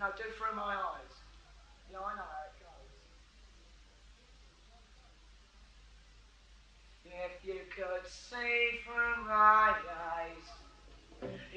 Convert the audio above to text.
No, do through my eyes. Yeah, I know how it goes. If you could see through my eyes.